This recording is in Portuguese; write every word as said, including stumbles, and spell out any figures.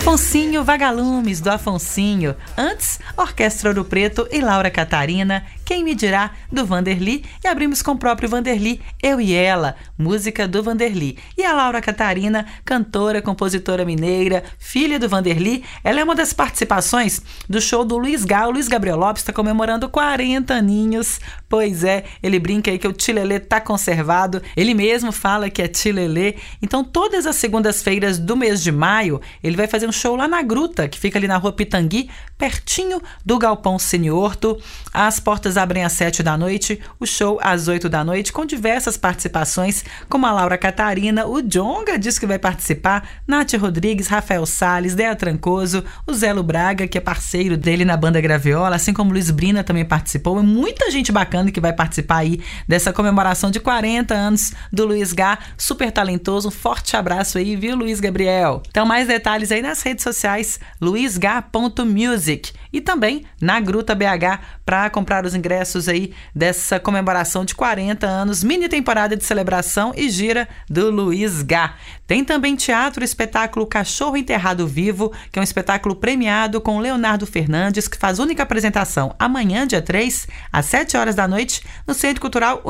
Afonsinho, Vagalumes, do Afonsinho. Antes, Orquestra Ouro Preto e Laura Catarina, Quem Me Dirá, do Vanderly. E abrimos com o próprio Vanderly, Eu e Ela, música do Vanderly. E a Laura Catarina, cantora, compositora mineira, filha do Vanderly, ela é uma das participações do show do Luiz Gá. O Luiz Gabriel Lopes está comemorando quarenta aninhos. Pois é, ele brinca aí que o Tilelê tá conservado. Ele mesmo fala que é Tilelê. Então, todas as segundas-feiras do mês de maio, ele vai fazer um show lá na Gruta, que fica ali na Rua Pitangui, pertinho do Galpão Cine Horto. As portas abrem às sete da noite, o show às oito da noite, com diversas participações, como a Laura Catarina, o Djonga diz que vai participar, Nath Rodrigues, Rafael Salles, Dea Trancoso, o Zelo Braga, que é parceiro dele na banda Graviola, assim como Luiz Brina também participou, e muita gente bacana que vai participar aí dessa comemoração de quarenta anos do Luiz Gá, super talentoso. Um forte abraço aí, viu, Luiz Gabriel? Então, mais detalhes aí nas redes sociais, luizgá ponto music, e também na Gruta B H para comprar os ingressos aí dessa comemoração de quarenta anos, mini temporada de celebração e gira do Luiz Gá. Tem também teatro, o espetáculo Cachorro Enterrado Vivo, que é um espetáculo premiado com Leonardo Fernandes, que faz única apresentação amanhã, dia três, às sete horas da noite, no Centro Cultural